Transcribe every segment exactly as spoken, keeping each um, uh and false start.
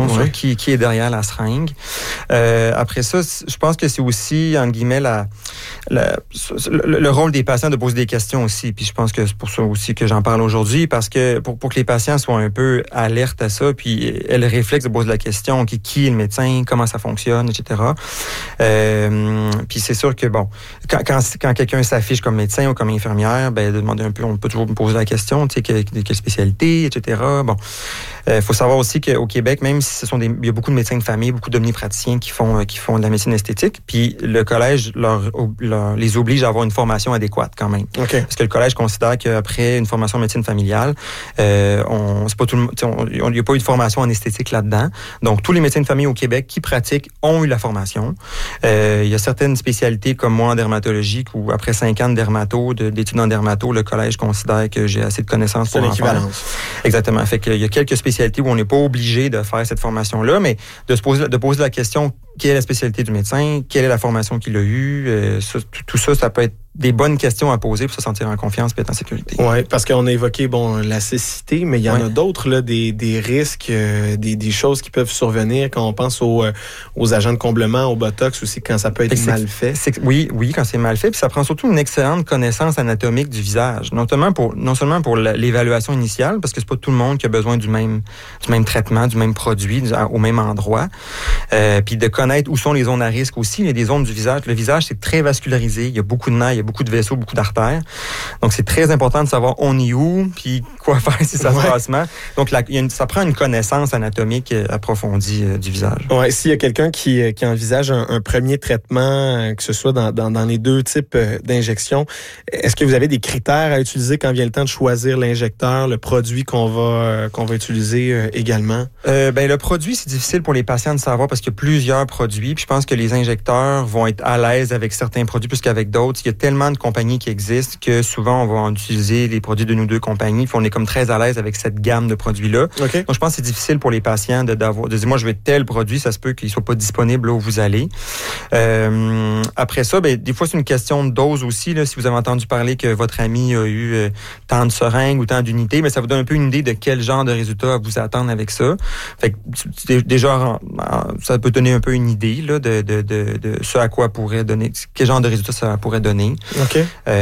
question oui. sur qui, qui est derrière la seringue. Euh, après ça, je pense que c'est aussi, entre guillemets, la, la, le, le rôle des patients de poser des questions aussi. Puis je pense que c'est pour ça aussi que j'en parle aujourd'hui, parce que pour, pour que les patients soient un peu alertes à ça, puis aient le réflexe de poser la question, qui, qui est le médecin, comment ça fonctionne, et cetera. Euh, puis c'est sûr que, bon, quand, quand, quand quelqu'un s'affiche comme médecin ou comme infirmière, ben de demander un peu, on peut toujours me poser la question, tu sais, quelle, quelle spécialité, et cetera. Bon, il euh, faut savoir aussi qu'au Québec, même si ce sont des, il y a beaucoup de médecins de famille, beaucoup d'omnipraticiens qui font, qui font de la médecine esthétique, puis le collège leur, leur, les oblige à avoir une formation adéquate quand même. Okay. Parce que le collège considère qu'après une formation en médecine familiale, euh, on, c'est pas tout le, il n'y a pas eu de formation en esthétique là-dedans. Donc, tous les médecins de famille au Québec qui pratiquent ont eu la formation. Euh, il y a certaines spécialités comme moi en dermatologie, où après cinq ans de dermato, de, d'études en dermato, le collège considère que j'ai assez de connaissances pour en faire. Exactement. Fait qu'il y a quelques spécialités où on n'est pas obligé de faire cette formation-là, mais de se poser, de poser la question, quelle est la spécialité du médecin, quelle est la formation qu'il a eue, euh, ça, tout, tout ça, ça peut être des bonnes questions à poser pour se sentir en confiance et être en sécurité. Oui, parce qu'on a évoqué bon la cécité, mais il y en ouais. a d'autres, là, des, des risques, euh, des, des choses qui peuvent survenir quand on pense aux, euh, aux agents de comblement, au botox aussi, quand ça peut être c'est, mal fait. C'est, oui, oui, quand c'est mal fait. Puis ça prend surtout une excellente connaissance anatomique du visage. Non seulement pour, non seulement pour l'évaluation initiale, parce que c'est pas tout le monde qui a besoin du même, du même traitement, du même produit, du, au même endroit. Euh, puis de connaître où sont les zones à risque aussi. Il y a des zones du visage. Le visage, c'est très vascularisé. Il y a beaucoup de nerfs, il y a beaucoup de vaisseaux, beaucoup d'artères. Donc, c'est très important de savoir on est où, puis quoi faire si ça ouais. se passe mal. Donc, la, il y a une, ça prend une connaissance anatomique approfondie euh, du visage. Oui, s'il y a quelqu'un qui, qui envisage un, un premier traitement, que ce soit dans, dans, dans les deux types d'injections, est-ce que vous avez des critères à utiliser quand vient le temps de choisir l'injecteur, le produit qu'on va, qu'on va utiliser euh, également? Euh, ben, le produit, c'est difficile pour les patients de savoir parce qu'il y a plusieurs produits. Puis je pense que les injecteurs vont être à l'aise avec certains produits plus qu'avec d'autres. Il y a tellement de compagnies qui existent que souvent, on va en utiliser les produits de nos deux compagnies. Puis on est comme très à l'aise avec cette gamme de produits-là. Okay. Donc, je pense que c'est difficile pour les patients de, d'avoir, de dire, moi, je veux tel produit. Ça se peut qu'il soit pas disponible là où vous allez. Euh, après ça, ben, des fois, c'est une question de dose aussi. Là, si vous avez entendu parler que votre ami a eu euh, tant de seringues ou tant d'unités, mais ça vous donne un peu une idée de quel genre de résultat vous attendre avec ça. Fait que, déjà, ça peut donner un peu une idée là, de, de, de, de ce à quoi pourrait donner, quel genre de résultat ça pourrait donner. OK.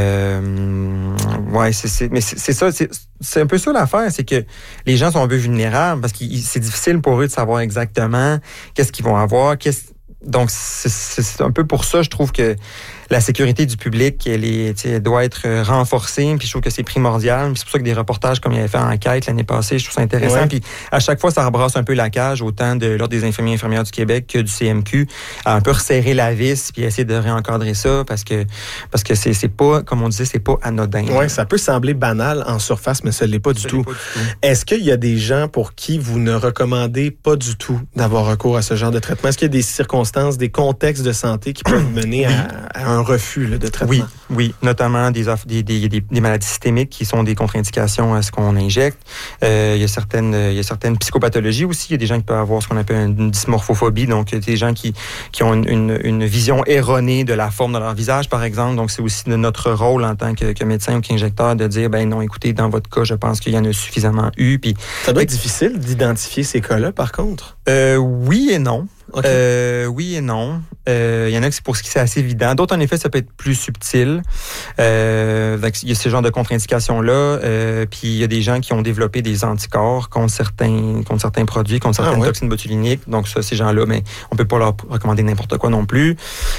Euh, ouais, c'est, c'est, mais c'est, c'est ça, c'est, c'est un peu ça l'affaire, c'est que les gens sont un peu vulnérables parce que c'est difficile pour eux de savoir exactement qu'est-ce qu'ils vont avoir, qu'est-ce, donc c'est, c'est, c'est un peu pour ça, je trouve que la sécurité du public, elle, est, elle doit être renforcée, puis je trouve que c'est primordial. Puis c'est pour ça que des reportages comme il avait fait en enquête l'année passée, je trouve ça intéressant. Ouais. Puis à chaque fois, ça rebrasse un peu la cage, autant de l'Ordre des infirmiers et infirmières du Québec que du C M Q, à un peu resserrer la vis, puis essayer de réencadrer ça, parce que parce que c'est, c'est pas, comme on disait, c'est pas anodin. Oui, ça peut sembler banal en surface, mais ça ne l'est pas, du tout. pas du tout. Est-ce qu'il y a des gens pour qui vous ne recommandez pas du tout d'avoir recours à ce genre de traitement? Est-ce qu'il y a des circonstances, des contextes de santé qui peuvent mener à, à un refus là, de traitement? Oui, oui, notamment des, des, des, des, des maladies systémiques qui sont des contre-indications à ce qu'on injecte. Euh, il y a certaines, il y a certaines psychopathologies aussi. Il y a des gens qui peuvent avoir ce qu'on appelle une dysmorphophobie, donc des gens qui, qui ont une, une, une vision erronée de la forme de leur visage, par exemple. Donc, c'est aussi de notre rôle en tant que, que médecin ou qu'injecteur de dire, ben non, écoutez, dans votre cas, je pense qu'il y en a suffisamment eu. Puis, ça doit être difficile d'identifier ces cas-là, par contre? Euh, oui et non. Okay. Euh, oui et non. Il euh, y en a qui, pour ce qui c'est assez évident. D'autres, en effet, ça peut être plus subtil. Euh, il y a ce genre de contre-indications-là. Euh, puis il y a des gens qui ont développé des anticorps contre certains, contre certains produits, contre certaines ah, ouais. toxines botuliniques. Donc ça, ces gens-là, mais on peut pas leur recommander n'importe quoi non plus.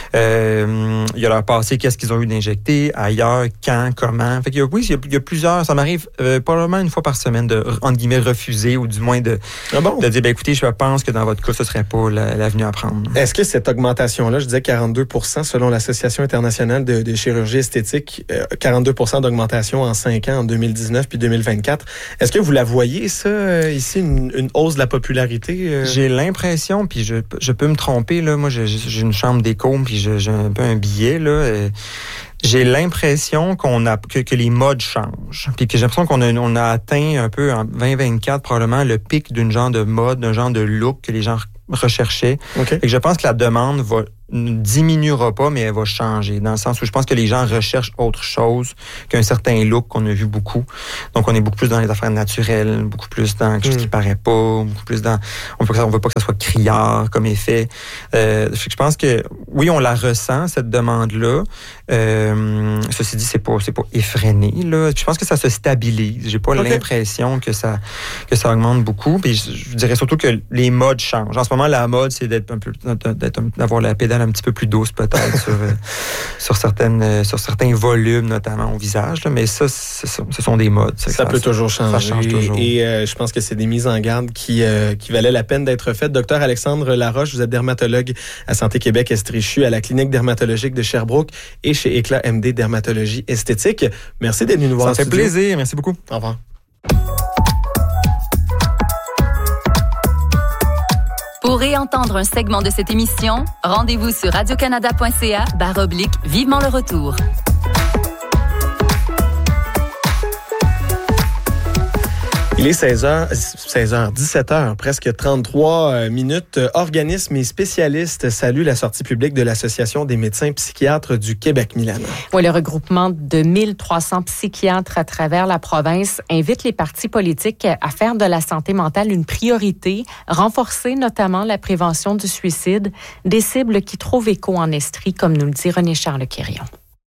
Euh, il y a leur passé, qu'est-ce qu'ils ont eu d'injecté, ailleurs, quand, comment. Fait qu'il y a, oui, il y a, il y a plusieurs. Ça m'arrive euh, probablement une fois par semaine de, entre guillemets, refuser ou du moins de, ah bon? de dire, ben écoutez, je pense que dans votre cas, ce serait pas la, l'avenue à prendre. Est-ce que cette augmentation-là, je disais quarante-deux pour cent selon l'Association internationale de, de chirurgie esthétique, euh, quarante-deux pour cent d'augmentation en cinq ans, en deux mille dix-neuf puis deux mille vingt-quatre. Est-ce que vous la voyez, ça, euh, ici, une, une hausse de la popularité? Euh? J'ai l'impression, puis je, je peux me tromper, là, moi j'ai, j'ai une chambre d'écho, puis j'ai, j'ai un peu un billet, là. Euh, J'ai l'impression qu'on a que, que les modes changent. Puis que j'ai l'impression qu'on a, on a atteint un peu en vingt vingt-quatre probablement le pic d'une genre de mode, d'un genre de look que les gens recherchaient. Okay. Et que je pense que la demande va ne diminuera pas, mais elle va changer. Dans le sens où je pense que les gens recherchent autre chose qu'un certain look qu'on a vu beaucoup. Donc, on est beaucoup plus dans les affaires naturelles, beaucoup plus dans quelque chose qui paraît pas, beaucoup plus dans... On veut, on veut pas que ça soit criard comme effet. Euh, je pense que, oui, on la ressent, cette demande-là. Euh, ceci dit, c'est pas, c'est pas effréné, là. Je pense que ça se stabilise. J'ai pas okay. l'impression que ça, que ça augmente beaucoup. Puis je, je dirais surtout que les modes changent. En ce moment, la mode, c'est d'être un peu, d'être, d'avoir la pédale un petit peu plus douce, peut-être, sur, sur certaines, sur certains volumes, notamment au visage, là. Mais ça, c'est, ce sont des modes. Ça, ça peut ça, toujours changer. Ça change toujours. Et euh, je pense que c'est des mises en garde qui, euh, qui valaient la peine d'être faites. Docteur Alexandre Laroche, vous êtes dermatologue à Santé Québec Estrichu, à la clinique dermatologique de Sherbrooke et chez Éclat M D Dermatologie Esthétique. Merci d'être venu nous voir. Ça fait plaisir. Merci beaucoup. Au revoir. Pour réentendre un segment de cette émission, rendez-vous sur radiocanada.ca barre oblique Vivement le retour. Il est seize heures, seize heures, dix-sept heures, presque trente-trois minutes. Organismes et spécialistes saluent la sortie publique de l'Association des médecins psychiatres du Québec, Mylène. Oui, le regroupement de mille trois cents psychiatres à travers la province invite les partis politiques à faire de la santé mentale une priorité, renforcer notamment la prévention du suicide, des cibles qui trouvent écho en Estrie, comme nous le dit René-Charles Quirion.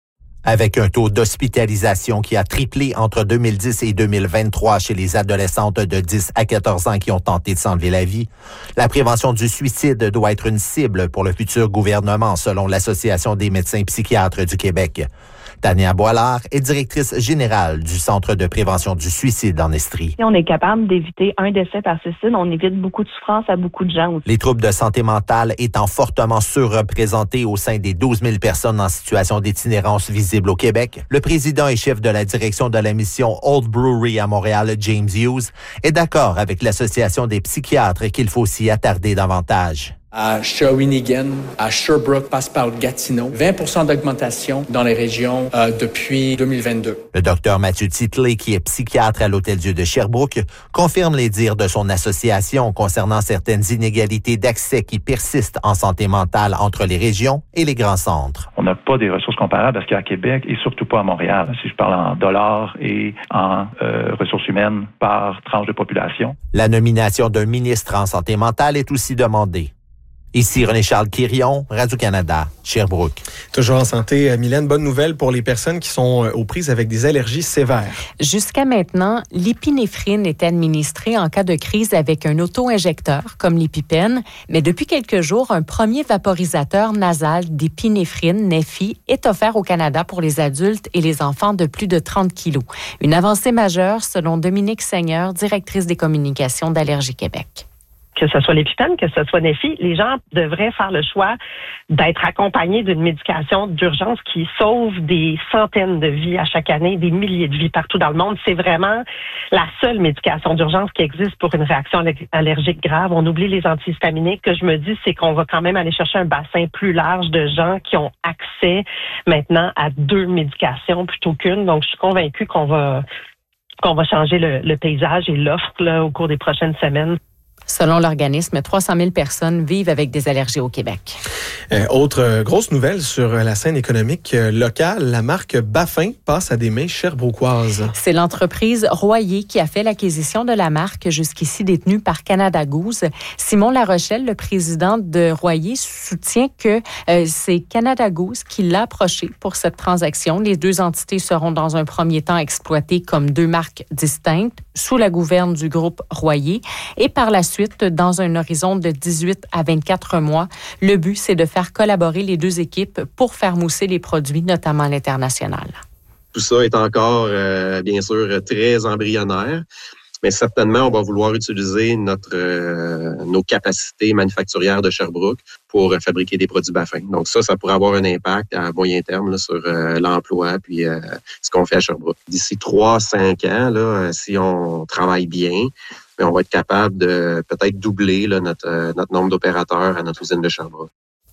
Avec un taux d'hospitalisation qui a triplé entre deux mille dix et deux mille vingt-trois chez les adolescentes de dix à quatorze ans qui ont tenté de s'enlever la vie, la prévention du suicide doit être une cible pour le futur gouvernement, selon l'Association des médecins psychiatres du Québec. Tania Boilard est directrice générale du Centre de prévention du suicide en Estrie. Si on est capable d'éviter un décès par suicide, on évite beaucoup de souffrance à beaucoup de gens aussi. Les troubles de santé mentale étant fortement surreprésentés au sein des douze mille personnes en situation d'itinérance visible au Québec, le président et chef de la direction de la mission Old Brewery à Montréal, James Hughes, est d'accord avec l'Association des psychiatres qu'il faut s'y attarder davantage. À Shawinigan, à Sherbrooke, passe par Gatineau. vingt pour cent d'augmentation dans les régions euh, depuis deux mille vingt-deux. Le docteur Mathieu Titley, qui est psychiatre à l'Hôtel-Dieu de Sherbrooke, confirme les dires de son association concernant certaines inégalités d'accès qui persistent en santé mentale entre les régions et les grands centres. On n'a pas des ressources comparables à ce qu'il y a à Québec et surtout pas à Montréal, si je parle en dollars et en euh, ressources humaines par tranche de population. La nomination d'un ministre en santé mentale est aussi demandée. Ici René-Charles Quirion, Radio-Canada, Sherbrooke. Toujours en santé, Mylène, bonne nouvelle pour les personnes qui sont aux prises avec des allergies sévères. Jusqu'à maintenant, l'épinéphrine est administrée en cas de crise avec un auto-injecteur, comme l'épipène, mais depuis quelques jours, un premier vaporisateur nasal d'épinéphrine, Neffy, est offert au Canada pour les adultes et les enfants de plus de trente kilos. Une avancée majeure, selon Dominique Seigneur, directrice des communications d'Allergie Québec. Que ce soit l'épipène, que ce soit Neffy, les gens devraient faire le choix d'être accompagnés d'une médication d'urgence qui sauve des centaines de vies à chaque année, des milliers de vies partout dans le monde. C'est vraiment la seule médication d'urgence qui existe pour une réaction allergique grave. On oublie les antihistaminiques. Ce que je me dis, c'est qu'on va quand même aller chercher un bassin plus large de gens qui ont accès maintenant à deux médications plutôt qu'une. Donc, je suis convaincue qu'on va, qu'on va changer le, le paysage et l'offre là, au cours des prochaines semaines. Selon l'organisme, trois cent mille personnes vivent avec des allergies au Québec. Euh, autre euh, grosse nouvelle sur la scène économique euh, locale, la marque Baffin passe à des mains sherbrookoises. C'est l'entreprise Royer qui a fait l'acquisition de la marque jusqu'ici détenue par Canada Goose. Simon Larochelle, le président de Royer, soutient que euh, c'est Canada Goose qui l'a approché pour cette transaction. Les deux entités seront dans un premier temps exploitées comme deux marques distinctes sous la gouverne du groupe Royer et par la suite, dans un horizon de dix-huit à vingt-quatre mois, le but, c'est de faire collaborer les deux équipes pour faire mousser les produits, notamment à l'international. Tout ça est encore, euh, bien sûr, très embryonnaire, mais certainement, on va vouloir utiliser notre, euh, nos capacités manufacturières de Sherbrooke pour fabriquer des produits Baffin. Donc ça, ça pourrait avoir un impact à moyen terme là, sur euh, l'emploi puis euh, ce qu'on fait à Sherbrooke. D'ici trois à cinq ans, là, si on travaille bien, on va être capable de peut-être doubler là, notre, notre nombre d'opérateurs à notre usine de Sherbrooke.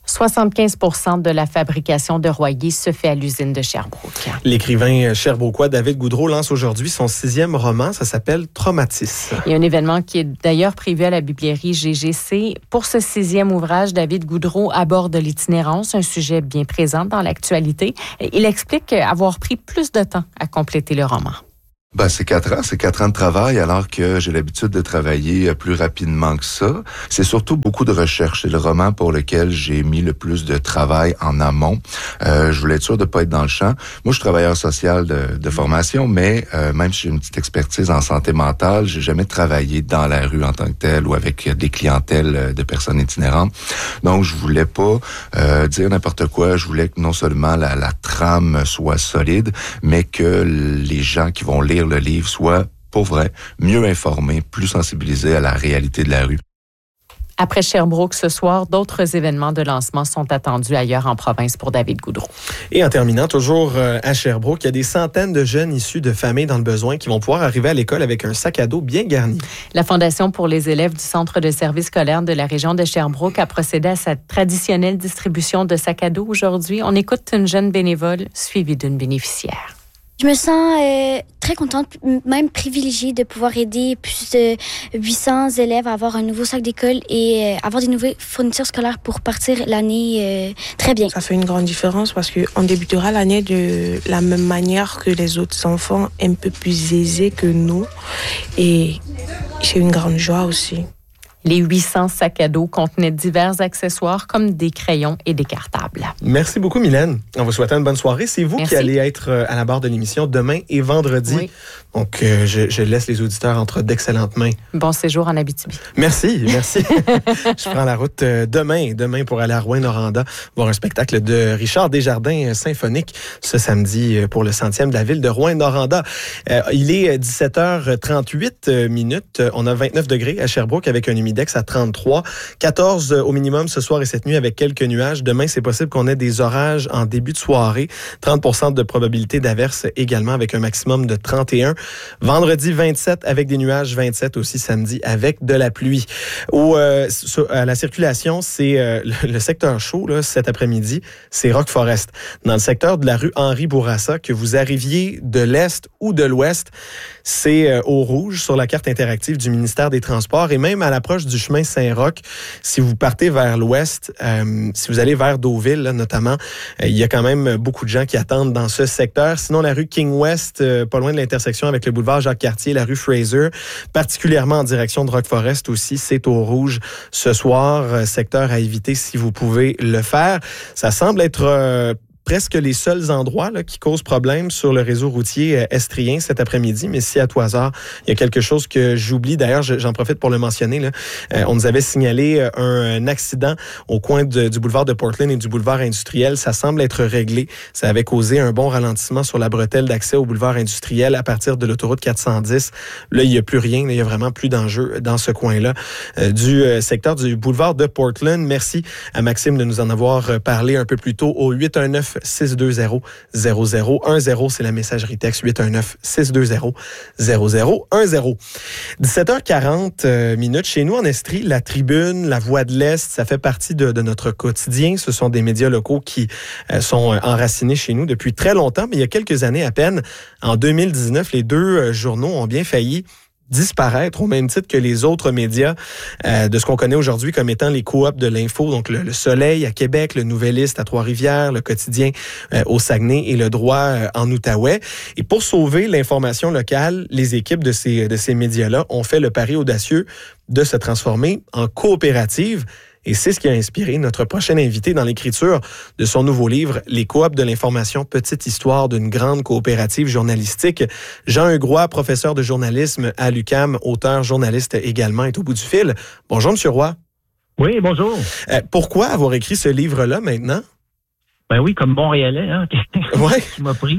soixante-quinze pour cent de la fabrication de Royer se fait à l'usine de Sherbrooke. L'écrivain sherbrookois David Goudreau lance aujourd'hui son sixième roman. Ça s'appelle Traumatis. Il y a un événement qui est d'ailleurs prévu à la bibliothèque G G C. Pour ce sixième ouvrage, David Goudreau aborde l'itinérance, un sujet bien présent dans l'actualité. Il explique avoir pris plus de temps à compléter le roman. Ben, c'est quatre ans, c'est quatre ans de travail, alors que j'ai l'habitude de travailler plus rapidement que ça. C'est surtout beaucoup de recherche. C'est le roman pour lequel j'ai mis le plus de travail en amont. Euh, je voulais être sûr de pas être dans le champ. Moi, je suis travailleur social de, de formation, mais euh, même si j'ai une petite expertise en santé mentale, j'ai jamais travaillé dans la rue en tant que tel ou avec des clientèles de personnes itinérantes. Donc, je voulais pas euh, dire n'importe quoi. Je voulais que non seulement la, la trame soit solide, mais que les gens qui vont lire le livre soit, pour vrai, mieux informé, plus sensibilisé à la réalité de la rue. Après Sherbrooke ce soir, d'autres événements de lancement sont attendus ailleurs en province pour David Goudreau. Et en terminant, toujours à Sherbrooke, il y a des centaines de jeunes issus de familles dans le besoin qui vont pouvoir arriver à l'école avec un sac à dos bien garni. La Fondation pour les élèves du Centre de services scolaires de la région de Sherbrooke a procédé à sa traditionnelle distribution de sacs à dos aujourd'hui. On écoute une jeune bénévole suivie d'une bénéficiaire. Je me sens euh, très contente, même privilégiée de pouvoir aider plus de huit cents élèves à avoir un nouveau sac d'école et euh, avoir des nouvelles fournitures scolaires pour partir l'année euh, très bien. Ça fait une grande différence parce qu'on débutera l'année de la même manière que les autres enfants, un peu plus aisés que nous. Et j'ai une grande joie aussi. Les huit cents sacs à dos contenaient divers accessoires comme des crayons et des cartables. Merci beaucoup, Mylène. On vous souhaite une bonne soirée. C'est vous Merci. Qui allez être à la barre de l'émission demain et vendredi. Oui. Donc, euh, je, je laisse les auditeurs entre d'excellentes mains. Bon séjour en Abitibi. Merci, merci. Je prends la route demain, demain pour aller à Rouyn-Noranda, voir un spectacle de Richard Desjardins symphonique ce samedi pour le centième de la ville de Rouyn-Noranda. Euh, il est dix-sept heures trente-huit minutes. On a vingt-neuf degrés à Sherbrooke avec un humidex à trente-trois. quatorze au minimum ce soir et cette nuit avec quelques nuages. Demain, c'est possible qu'on ait des orages en début de soirée. trente pour cent de probabilité d'averse également avec un maximum de trente et un. Vendredi vingt-sept avec des nuages, vingt-sept aussi samedi avec de la pluie. Au, euh, sur, à la circulation, c'est euh, le, le secteur chaud là, cet après-midi, c'est Rock Forest. Dans le secteur de la rue Henri Bourassa, que vous arriviez de l'est ou de l'ouest, c'est euh, au rouge sur la carte interactive du ministère des Transports et même à l'approche du chemin Saint-Roch, si vous partez vers l'ouest, euh, si vous allez vers Deauville là, notamment, euh, il y a quand même beaucoup de gens qui attendent dans ce secteur. Sinon, la rue King West, euh, pas loin de l'intersection avec le boulevard Jacques-Cartier, la rue Fraser, particulièrement en direction de Rock Forest aussi, c'est au rouge ce soir. Secteur à éviter si vous pouvez le faire. Ça semble être euh, presque les seuls endroits là, qui causent problème sur le réseau routier euh, estrien cet après-midi. Mais si à tout hasard, il y a quelque chose que j'oublie, d'ailleurs, j'en profite pour le mentionner, là, euh, on nous avait signalé euh, un, un accident au coin de, du boulevard de Portland et du boulevard industriel. Ça semble être réglé. Ça avait causé un bon ralentissement sur la bretelle d'accès au boulevard industriel à partir de l'autoroute quatre cent dix. Là, il n'y a plus rien. Là, il y a vraiment plus d'enjeux dans ce coin-là euh, du euh, secteur du boulevard de Portland. Merci à Maxime de nous en avoir parlé un peu plus tôt au huit un neuf six deux zéro zéro zéro un zéro. C'est la messagerie texte huit un neuf six deux zéro zéro zéro un zéro. dix-sept heures quarante euh, minutes. Chez nous en Estrie, la Tribune, la Voix de l'Est, ça fait partie de, de notre quotidien. Ce sont des médias locaux qui euh, sont enracinés chez nous depuis très longtemps. Mais il y a quelques années à peine, en deux mille dix-neuf, les deux euh, journaux ont bien failli disparaître au même titre que les autres médias euh, de ce qu'on connaît aujourd'hui comme étant les coops de l'info, donc le, le Soleil à Québec, le Nouvelliste à Trois-Rivières, le Quotidien euh, au Saguenay et le Droit euh, en Outaouais. Et pour sauver l'information locale, les équipes de ces, de ces médias-là ont fait le pari audacieux de se transformer en coopérative. Et c'est ce qui a inspiré notre prochain invité dans l'écriture de son nouveau livre « Les coops de l'information, petite histoire d'une grande coopérative journalistique ». Jean Hugrois, professeur de journalisme à l'U Q A M, auteur, journaliste également, est au bout du fil. Bonjour, M. Roy. Oui, bonjour. Euh, pourquoi avoir écrit ce livre-là maintenant? Ben oui, comme Montréalais, hein, ouais. qui m'a pris.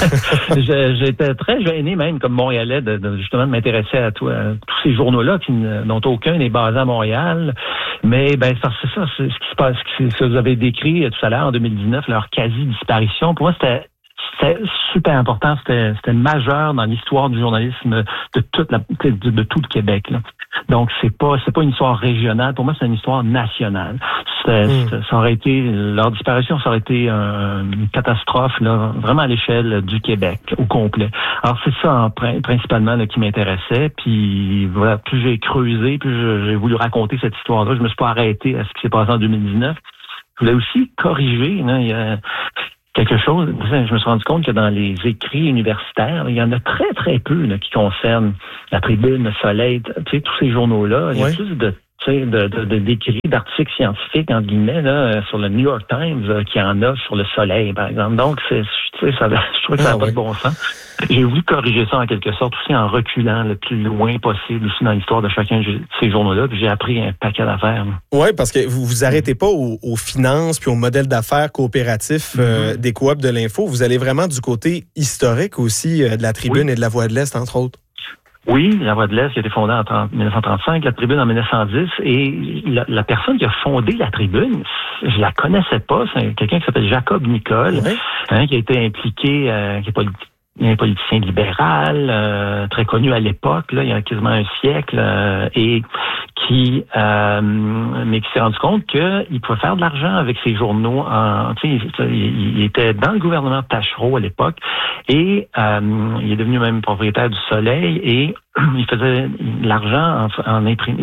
Je, j'étais très gêné même comme Montréalais de, de justement de m'intéresser à, tout, à tous ces journaux-là qui dont aucun n'est basé à Montréal. Mais ben c'est ça, c'est ce qui se passe, ce que vous avez décrit tout à l'heure en deux mille dix-neuf, leur quasi-disparition. Pour moi, c'était C'était super important, c'était, c'était majeur dans l'histoire du journalisme de toute la, de, de tout le Québec. Là. Donc c'est pas c'est pas une histoire régionale, pour moi c'est une histoire nationale. C'était, mmh. c'était, ça aurait été, leur disparition, ça aurait été un, une catastrophe, là, vraiment à l'échelle du Québec au complet. Alors c'est ça en, principalement là, qui m'intéressait. Puis voilà, plus j'ai creusé, plus je, j'ai voulu raconter cette histoire-là. Je me suis pas arrêté à ce qui s'est passé en deux mille dix-neuf. Je voulais aussi corriger. Là, il y a quelque chose. Je me suis rendu compte que dans les écrits universitaires, il y en a très très peu là, qui concernent la Tribune, le Soleil, tu sais, tous ces journaux-là. Il y a ouais. plus de De, de, de, d'écrits, d'articles scientifiques, entre guillemets, là, sur le New York Times, euh, qui en a sur le Soleil, par exemple. Donc, c'est, tu sais, ça, je trouve que ça n'a ah, pas ouais. de bon sens. J'ai voulu corriger ça en quelque sorte, aussi en reculant le plus loin possible, aussi dans l'histoire de chacun de ces journaux-là, puis j'ai appris un paquet d'affaires. Oui, parce que vous vous arrêtez pas aux, aux finances puis aux modèles d'affaires coopératifs euh, mm-hmm. des coops de l'info. Vous allez vraiment du côté historique aussi euh, de la Tribune oui. et de la Voix de l'Est, entre autres. Oui, la Voix de l'Est qui a été fondée en dix-neuf cent trente-cinq, la Tribune en dix-neuf cent dix, et la, la personne qui a fondé la Tribune, je la connaissais pas, c'est quelqu'un qui s'appelle Jacob Nicole, oui. hein, qui a été impliqué, euh, qui est politique. Un politicien libéral, euh, très connu à l'époque, là, il y a quasiment un siècle, euh, et qui, euh, mais qui s'est rendu compte qu'il pouvait faire de l'argent avec ses journaux. En, tu sais, il, il était dans le gouvernement Taschereau à l'époque, et euh, il est devenu même propriétaire du Soleil, et il faisait de l'argent en, en, imprim,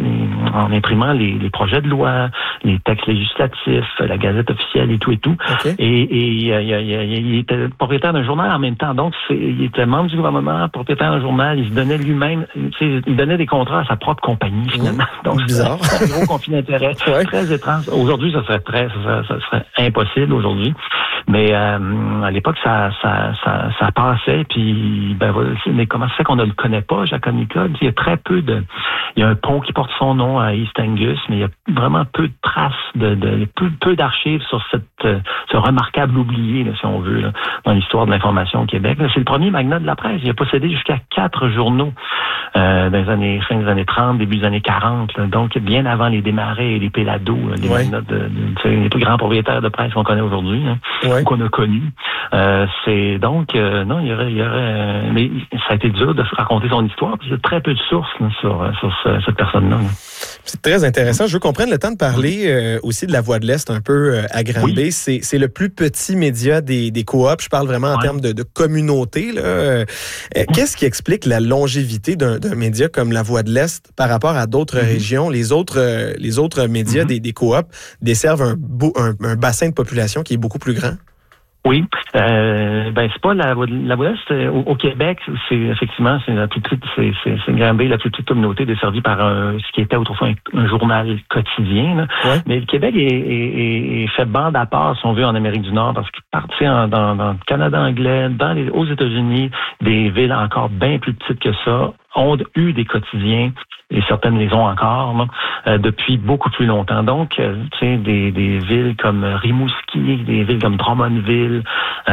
en imprimant les, les projets de loi, les textes législatifs, la Gazette officielle et tout et tout. Okay. Et, et il, il, il était propriétaire d'un journal en même temps. Donc, c'est, il était membre du gouvernement, propriétaire d'un journal. Il se donnait lui-même, tu sais, il donnait des contrats à sa propre compagnie, finalement. Mmh. Donc, bizarre. C'est un gros conflit d'intérêt. Ouais. Très étrange. Aujourd'hui, ça serait très, ça, ça serait impossible aujourd'hui. Mais euh, à l'époque, ça, ça, ça, ça passait. Puis, ben, mais comment ça fait qu'on ne le connaît pas, Jacob Nicole? Il y a très peu de... Il y a un pont qui porte son nom à East Angus, mais il y a vraiment peu de traces, de, de peu, peu d'archives sur cette, ce remarquable oublié, là, si on veut, là, dans l'histoire de l'information au Québec. Là, c'est le premier magnat de la presse. Il a possédé jusqu'à quatre journaux euh, dans les années, fin des années trente, début des années quarante. Là, donc, bien avant les Desmarais et les Pellado, là, les ouais. magnats de, de, de, les plus grands propriétaires de presse qu'on connaît aujourd'hui, hein, ouais. qu'on a connus. Euh, c'est donc, euh, non, il y aurait, il y aurait, euh, mais ça a été dur de raconter son histoire. Il y a très peu de sources là, sur, sur ce, cette personne-là. Là. C'est très intéressant. Je veux qu'on prenne le temps de parler euh, aussi de la Voix de l'Est un peu euh, à Granby. Oui. C'est, c'est le plus petit média des, des coops. Je parle vraiment en ouais. termes de, de communauté. Là. Euh, qu'est-ce qui explique la longévité d'un, d'un média comme la Voix de l'Est par rapport à d'autres mm-hmm. régions? Les autres, euh, les autres médias mm-hmm. des, des coops desservent un, beau, un, un bassin de population qui est beaucoup plus grand. Oui, euh, ben c'est pas la la Voix de l'Est au, au Québec, c'est effectivement c'est la plus petite, c'est c'est, c'est Granby, la plus petite communauté desservie par un, ce qui était autrefois un, un journal quotidien. Là. Ouais. Mais le Québec est, est, est fait bande à part, si on veut, en Amérique du Nord, parce qu'il partit en, dans, dans le Canada anglais, dans les, aux États-Unis, des villes encore bien plus petites que ça ont eu des quotidiens, et certaines les ont encore, là, euh, depuis beaucoup plus longtemps. Donc, euh, tu sais, des, des villes comme Rimouski, des villes comme Drummondville,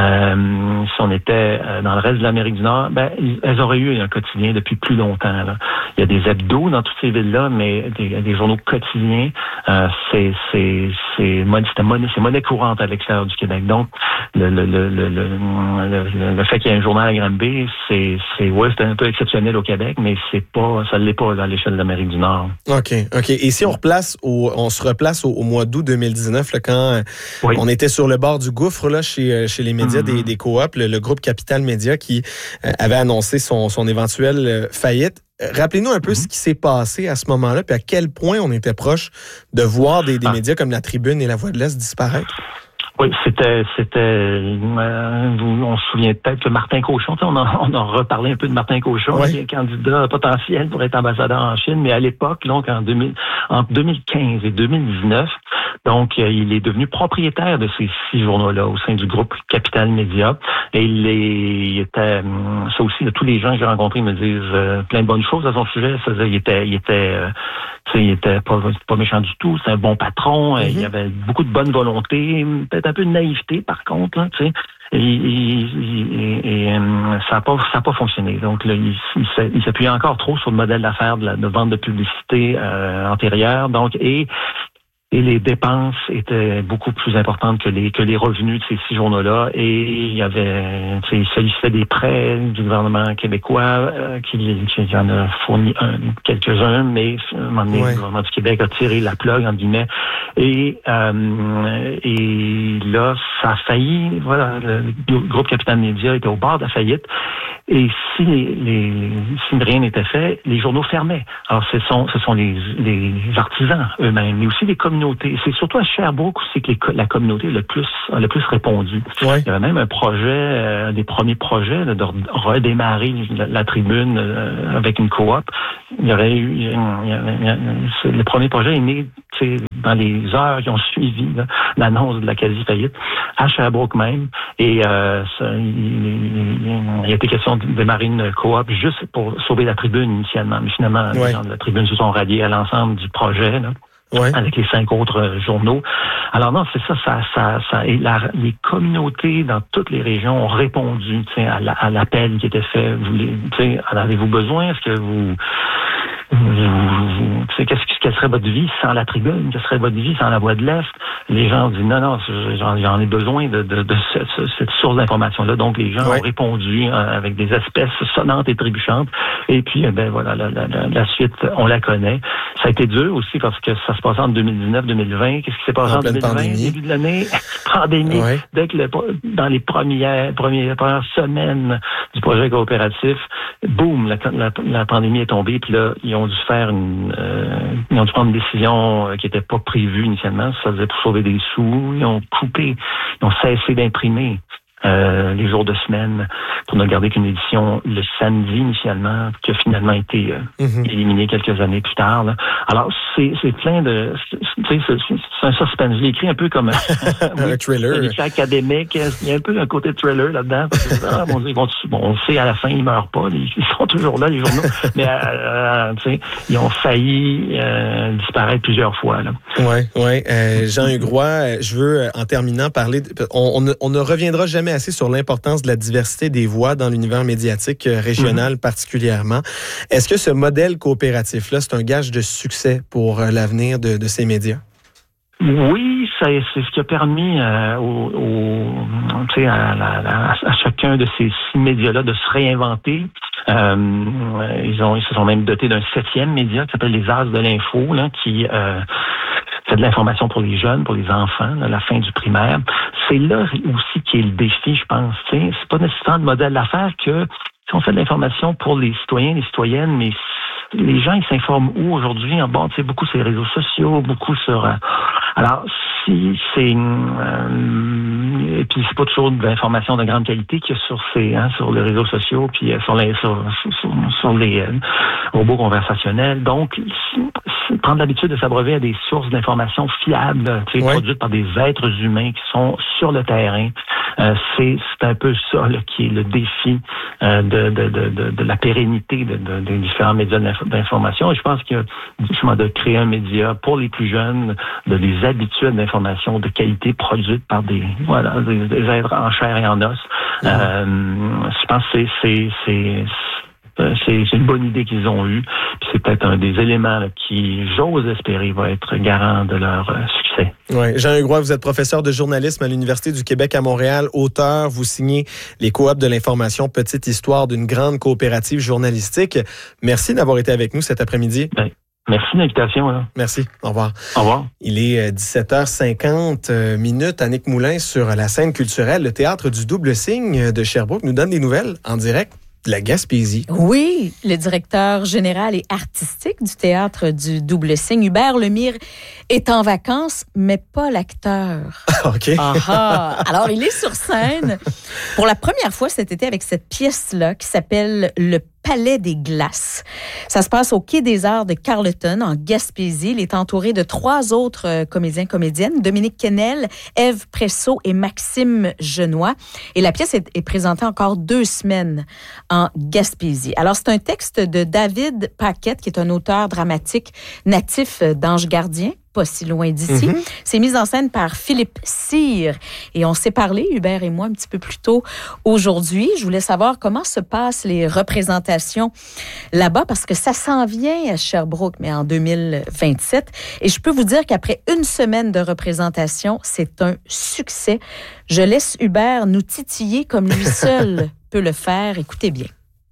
euh, si on était euh, dans le reste de l'Amérique du Nord, ben, elles auraient eu un quotidien depuis plus longtemps. Là. Il y a des hebdos dans toutes ces villes-là, mais des, des journaux quotidiens, euh, c'est, c'est, c'est, c'est, monnaie, c'est monnaie courante à l'extérieur du Québec. Donc, le, le, le, le, le, le, le fait qu'il y ait un journal à Granby, c'est, c'est, ouais, c'est un peu exceptionnel au Québec, mais c'est pas, ça l'est pas à l'échelle de l'Amérique du Nord. OK, OK. Et si on replace au, on se replace au, au mois d'août deux mille dix-neuf, là, quand oui. on était sur le bord du gouffre, là, chez, chez les médias mm-hmm. des, des coops, le, le groupe Capital Média qui euh, avait annoncé son, son éventuelle euh, faillite. Rappelez-nous un peu mm-hmm. ce qui s'est passé à ce moment-là, puis à quel point on était proche de voir des, des ah. médias comme la Tribune et la Voix de l'Est disparaître. Oui, c'était, c'était, euh, on se souvient peut-être que Martin Cochon, on a, on a reparlé un peu de Martin Cochon, oui. qui est candidat potentiel pour être ambassadeur en Chine, mais à l'époque, donc en deux mille, entre deux mille quinze et deux mille dix-neuf, donc euh, il est devenu propriétaire de ces six journaux-là au sein du groupe Capital Média, et il, est, il était, ça aussi, là, tous les gens que j'ai rencontrés me disent euh, plein de bonnes choses à son sujet. Ça, il était, il était, euh, il était pas, pas méchant du tout, c'est un bon patron, mm-hmm. il y avait beaucoup de bonne volonté, peut-être un peu de naïveté par contre, là, tu sais. Et, et, et, et ça n'a pas ça a pas fonctionné. Donc là, il, il, il s'appuie encore trop sur le modèle d'affaires de, la, de vente de publicité euh, antérieure. Donc et Et les dépenses étaient beaucoup plus importantes que les que les revenus de ces six journaux-là. Et il y avait, tu sais, il sollicitait des prêts du gouvernement québécois, euh, qui, qui en a fourni un, quelques-uns, mais à un moment donné, ouais. Le gouvernement du Québec a tiré la plug, entre guillemets. Et, euh, et là, ça a failli. Voilà, le groupe Capital Média était au bord de la faillite. Et si les, les si rien n'était fait, les journaux fermaient. Alors, ce sont ce sont les les artisans eux-mêmes, mais aussi les communautés. C'est surtout à Sherbrooke où c'est que les, la communauté a le plus, a le plus répondu. Ouais. Il y avait même un projet, euh, des premiers projets là, de redémarrer la, la tribune euh, avec une coop. Il y aurait eu, il y a, il y a, il y a, le premier projet est né dans les heures qui ont suivi là, l'annonce de la quasi-faillite, à Sherbrooke même. Et euh, ça, il, il, il a été question de démarrer une coop juste pour sauver la tribune initialement. Mais finalement, ouais. Les gens de la tribune se sont ralliés à l'ensemble du projet, là. Ouais. Avec les cinq autres euh, journaux. Alors non, c'est ça, ça, ça, ça et la, les communautés dans toutes les régions ont répondu, tu sais, à, la, à l'appel qui était fait. Vous, tu sais, en avez-vous besoin? Est-ce que vous, vous, vous tu sais, qu'est-ce quelle serait votre vie sans la tribune? Quelle serait votre vie sans la Voix de l'Est? Les gens ont dit non, non, j'en, j'en ai besoin de, de, de cette, cette source d'information-là. Donc les gens ouais. ont répondu euh, avec des espèces sonnantes et trébuchantes. Et puis, eh ben voilà, la, la, la, la suite, on la connaît. Ça a été dur aussi parce que ça se passait en deux mille dix-neuf deux mille vingt. Qu'est-ce qui s'est passé en, en deux mille vingt, pandémie. Début de l'année? Pandémie. Ouais. Dès que le, dans les premières, premières, premières semaines du projet coopératif, boum, la, la, la pandémie est tombée. Puis là, ils ont dû faire une, euh, ils ont dû prendre une décision qui n'était pas prévue initialement. Ça faisait pour sauver des sous. Ils ont coupé, ils ont cessé d'imprimer. Euh, les jours de semaine pour ne garder qu'une édition le samedi initialement, qui a finalement été euh, mm-hmm. éliminée quelques années plus tard. Là. Alors, c'est, c'est plein de... Tu sais, c'est, c'est un suspense. Je l'ai écrit un peu comme un, oui, un thriller. Un écrit académique. Il y a un peu un côté thriller là-dedans. Parce que, ah, bon, ils vont, bon, on sait, à la fin, ils meurent pas. Ils, ils sont toujours là, les journaux. Mais, euh, tu sais, ils ont failli euh, disparaître plusieurs fois. Là. Oui, oui. Euh, Jean Hugrois, je veux, en terminant, parler... De, on, on, ne, on ne reviendra jamais assez sur l'importance de la diversité des voix dans l'univers médiatique régional mmh. particulièrement. Est-ce que ce modèle coopératif-là, c'est un gage de succès pour l'avenir de, de ces médias? Oui, ça, c'est ce qui a permis euh, au, au, tu sais, à, à, à chacun de ces six médias-là de se réinventer. Euh, ils ont, ils se sont même dotés d'un septième média qui s'appelle les As de l'info, là, qui euh, fait de l'information pour les jeunes, pour les enfants, à la fin du primaire. C'est là aussi qui est le défi, je pense. Tu sais, c'est pas nécessairement le modèle d'affaires que si on fait de l'information pour les citoyens, les citoyennes, mais les gens, ils s'informent où aujourd'hui? Bon, tu sais, beaucoup sur les réseaux sociaux, beaucoup sur... Euh, alors, si c'est... Euh, et puis, c'est pas toujours de l'information de grande qualité qu'il y a sur ces, hein, sur les réseaux sociaux, puis euh, sur les, sur, sur, sur les euh, robots conversationnels. Donc, si, si, prendre l'habitude de s'abreuver à des sources d'informations fiables, tu sais, ouais. produites par des êtres humains qui sont sur le terrain, euh, c'est, c'est un peu ça là, qui est le défi euh, de, de, de, de, de la pérennité de, de, des différents médias d'information. Et je pense qu'il y a justement de créer un média pour les plus jeunes, de les habituer à d'informations de qualité produites par des voilà des, des êtres en chair et en os. Mmh. Euh, je pense que c'est c'est c'est C'est, c'est une bonne idée qu'ils ont eue. Puis c'est peut-être un des éléments là, qui, j'ose espérer, va être garant de leur euh, succès. Oui. Jean Hugrois, vous êtes professeur de journalisme à l'Université du Québec à Montréal, auteur, vous signez les coops de l'information, petite histoire d'une grande coopérative journalistique. Merci d'avoir été avec nous cet après-midi. Ben. Merci de l'invitation. Là. Merci. Au revoir. Au revoir. Il est dix-sept heures cinquante minutes. Annick Moulin sur la scène culturelle. Le Théâtre du Double Signe de Sherbrooke nous donne des nouvelles en direct de la Gaspésie. Oui, le directeur général et artistique du Théâtre du Double Signe, Hubert Lemire, est en vacances, mais pas l'acteur. OK. Ah, alors, il est sur scène pour la première fois cet été avec cette pièce-là qui s'appelle Le Palais des Glaces. Ça se passe au Quai des Arts de Carleton, en Gaspésie. Il est entouré de trois autres euh, comédiens comédiennes, Dominique Kennel, Ève Presso et Maxime Genois. Et la pièce est, est présentée encore deux semaines en Gaspésie. Alors, c'est un texte de David Paquette, qui est un auteur dramatique natif d'Ange Gardien, pas si loin d'ici. Mm-hmm. C'est mis en scène par Philippe Cyr. Et on s'est parlé, Hubert et moi, un petit peu plus tôt aujourd'hui. Je voulais savoir comment se passent les représentations là-bas, parce que ça s'en vient à Sherbrooke, mais en deux mille vingt-sept. Et je peux vous dire qu'après une semaine de représentation, c'est un succès. Je laisse Hubert nous titiller comme lui seul peut le faire. Écoutez bien.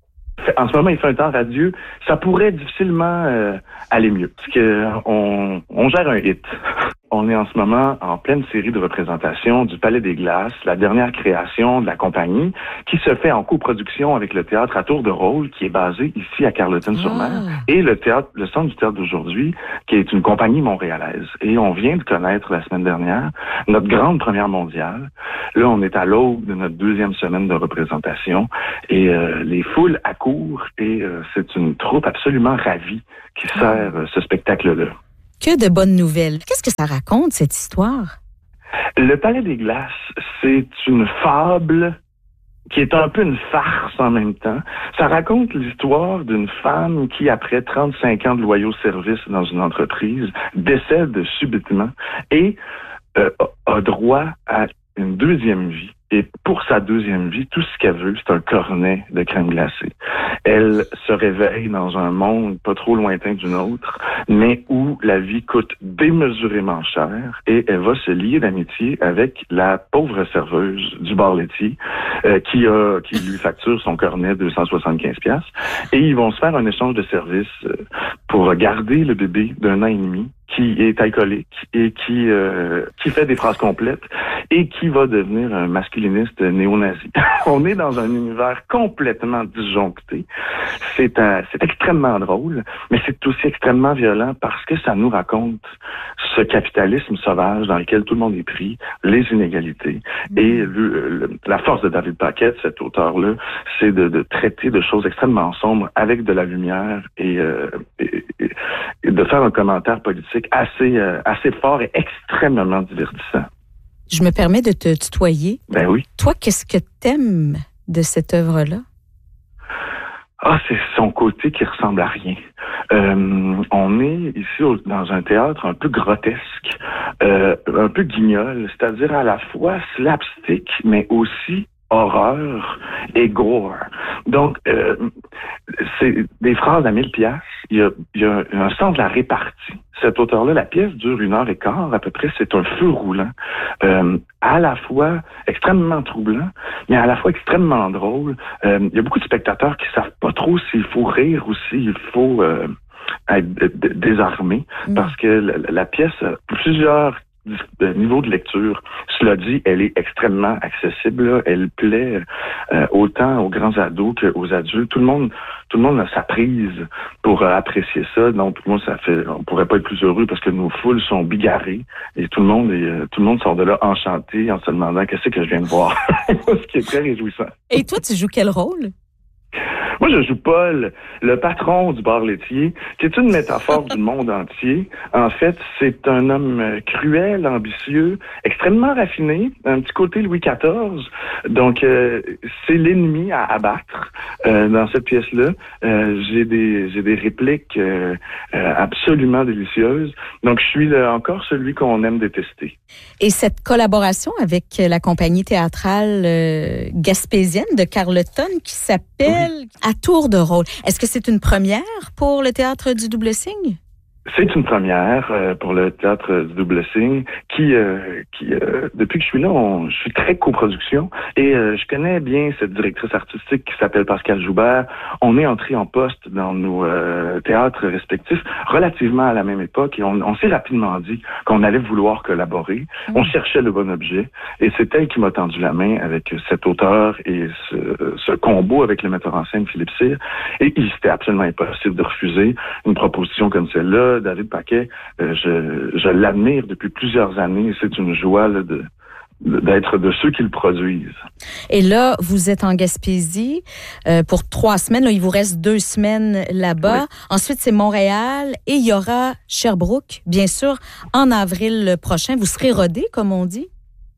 En ce moment, il fait un temps radieux. Ça pourrait difficilement euh, aller mieux, parce que on, on gère un hit. On est en ce moment en pleine série de représentations du Palais des Glaces, la dernière création de la compagnie, qui se fait en coproduction avec le Théâtre à Tour de Rôle, qui est basé ici à Carleton-sur-Mer, ah. et le théâtre, le Centre du Théâtre d'aujourd'hui, qui est une compagnie montréalaise. Et on vient de connaître la semaine dernière notre grande première mondiale. Là, on est à l'aube de notre deuxième semaine de représentation, et euh, les foules accourent, et euh, c'est une troupe absolument ravie qui sert euh, ce spectacle-là. Que de bonnes nouvelles. Qu'est-ce que ça raconte, cette histoire? Le Palais des Glaces, c'est une fable qui est un peu une farce en même temps. Ça raconte l'histoire d'une femme qui, après trente-cinq ans de loyaux services dans une entreprise, décède subitement et euh, a droit à une deuxième vie. Et pour sa deuxième vie, tout ce qu'elle veut, c'est un cornet de crème glacée. Elle se réveille dans un monde pas trop lointain du nôtre, mais où la vie coûte démesurément cher, et elle va se lier d'amitié avec la pauvre serveuse du bar laitier euh, qui a qui lui facture son cornet deux cent soixante-quinze piastres, et ils vont se faire un échange de services euh, pour garder le bébé d'un an et demi qui est alcoolique et qui euh, qui fait des phrases complètes et qui va devenir un masculiniste néo-nazi. On est dans un univers complètement disjoncté. C'est un, c'est extrêmement drôle, mais c'est aussi extrêmement violent parce que ça nous raconte ce capitalisme sauvage dans lequel tout le monde est pris, les inégalités. Mmh. Et le, le, la force de David Paquette, cet auteur-là, c'est de, de traiter de choses extrêmement sombres avec de la lumière et, euh, et, et de faire un commentaire politique assez, euh, assez fort et extrêmement divertissant. Je me permets de te tutoyer. Ben oui. Toi, qu'est-ce que t'aimes de cette œuvre-là? Ah, c'est son côté qui ressemble à rien. Euh, on est ici au, dans un théâtre un peu grotesque, euh, un peu guignol, c'est-à-dire à la fois slapstick, mais aussi horreur et gore. Donc, euh, c'est des phrases à mille piastres. Il y a, il y a un sens de la répartie. Cet auteur-là, la pièce dure une heure et quart à peu près. C'est un feu roulant, euh, à la fois extrêmement troublant, mais à la fois extrêmement drôle. Euh, il y a beaucoup de spectateurs qui savent pas trop s'il faut rire ou s'il faut euh, être désarmé, mmh. parce que la, la pièce a plusieurs niveau de lecture. Cela dit, elle est extrêmement accessible. Là. Elle plaît euh, autant aux grands ados qu'aux adultes. Tout le monde, tout le monde a sa prise pour euh, apprécier ça. Donc, tout le monde, ça fait, on pourrait pas être plus heureux parce que nos foules sont bigarrées et tout le monde est, euh, tout le monde sort de là enchanté en se demandant qu'est-ce que je viens de voir. Ce qui est très réjouissant. Et toi, tu joues quel rôle? Moi, je joue Paul, le patron du bar laitier, qui est une métaphore du monde entier. En fait, c'est un homme cruel, ambitieux, extrêmement raffiné, un petit côté Louis quatorze. Donc, euh, c'est l'ennemi à abattre euh, dans cette pièce-là. Euh, j'ai des j'ai des répliques euh, euh, absolument délicieuses. Donc, je suis là, encore celui qu'on aime détester. Et cette collaboration avec la compagnie théâtrale euh, gaspésienne de Carleton qui s'appelle... Oui. À tour de rôle. Est-ce que c'est une première pour le Théâtre du Double Cygne? C'est une première euh, pour le Théâtre du Double Cygne qui, euh, qui euh, depuis que je suis là, on, je suis très coproduction et euh, je connais bien cette directrice artistique qui s'appelle Pascal Joubert. On est entré en poste dans nos euh, théâtres respectifs relativement à la même époque et on, on s'est rapidement dit qu'on allait vouloir collaborer. Mmh. On cherchait le bon objet et c'est elle qui m'a tendu la main avec cet auteur et ce, ce combo avec le metteur en scène Philippe Cyr. Et il était absolument impossible de refuser une proposition comme celle-là. David Paquet, euh, je, je l'admire depuis plusieurs années. C'est une joie là, de, de, d'être de ceux qui le produisent. Et là, vous êtes en Gaspésie euh, pour trois semaines. Là, il vous reste deux semaines là-bas. Oui. Ensuite, c'est Montréal et il y aura Sherbrooke, bien sûr, en avril prochain. Vous serez rodé, comme on dit?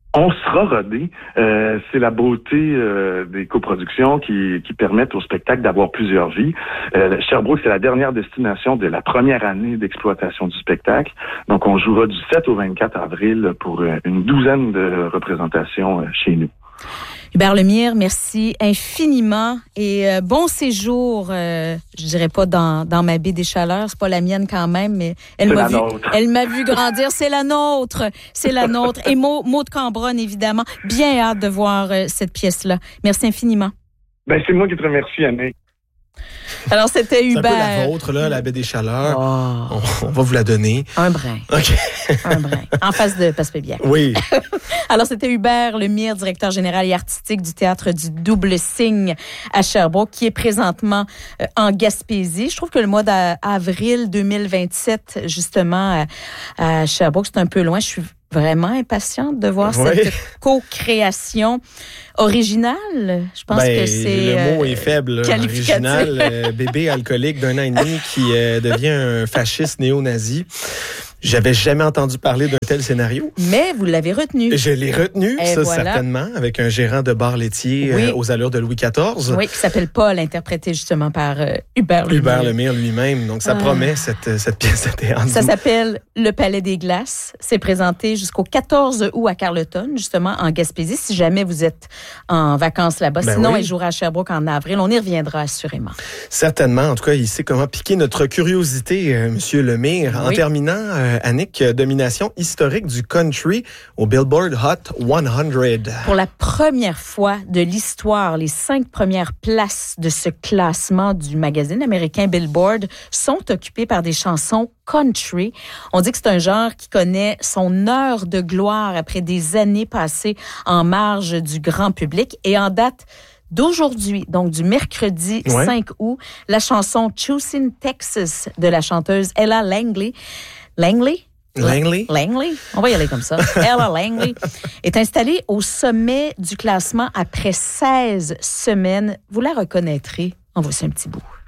On sera rodé. Euh, c'est la beauté euh, des coproductions qui, qui permettent au spectacle d'avoir plusieurs vies. Euh, Sherbrooke, c'est la dernière destination de la première année d'exploitation du spectacle. Donc, on jouera du sept au vingt-quatre avril pour une douzaine de représentations chez nous. Hubert Lemire, merci infiniment et euh, bon séjour, euh, je dirais pas dans, dans ma baie des Chaleurs, c'est pas la mienne quand même, mais elle m'a vu, elle m'a vu grandir, c'est la nôtre, c'est la nôtre. Et Maud, Maud Cambronne, évidemment, bien hâte de voir euh, cette pièce-là. Merci infiniment. Ben, c'est moi qui te remercie, Annick. Alors, c'était Hubert. C'est un peu la vôtre, là, la baie des Chaleurs. Oh. On, on va vous la donner. Un brin. OK. Un brin. En face de Passepébière. Oui. Alors, c'était Hubert Lemire, directeur général et artistique du Théâtre du Double Cygne à Sherbrooke, qui est présentement euh, en Gaspésie. Je trouve que le mois d'avril deux mille vingt-sept, justement, à, à Sherbrooke, c'est un peu loin. Je suis vraiment impatiente de voir oui. cette co-création originale. Je pense ben, que c'est le mot est faible. Original, euh, bébé alcoolique d'un an et demi qui euh, devient un fasciste néo-nazi. J'avais jamais entendu parler d'un tel scénario. Mais vous l'avez retenu. Je l'ai retenu, et ça voilà. certainement, avec un gérant de bar laitier oui. euh, aux allures de Louis quatorze. Oui, qui s'appelle Paul, interprété justement par euh, Hubert Lemire. Hubert Lemire lui-même. Donc, ça ah. promet cette, cette pièce de théâtre. Ça s'appelle Le Palais des Glaces. C'est présenté jusqu'au quatorze août à Carleton, justement, en Gaspésie, si jamais vous êtes en vacances là-bas. Ben Sinon, oui. il jouera à Sherbrooke en avril. On y reviendra assurément. Certainement. En tout cas, il sait comment piquer notre curiosité, euh, M. Lemire. Oui. En terminant, euh, Annick, domination historique du country au Billboard Hot cent. Pour la première fois de l'histoire, les cinq premières places de ce classement du magazine américain Billboard sont occupées par des chansons country. On dit que c'est un genre qui connaît son heure de gloire après des années passées en marge du grand public. Et en date d'aujourd'hui, donc du mercredi ouais. cinq août, la chanson Choosing Texas de la chanteuse Ella Langley. Langley? Langley? Langley, on va y aller comme ça. Ella Langley est installée au sommet du classement après seize semaines. Vous la reconnaîtrez. En voici un petit bout.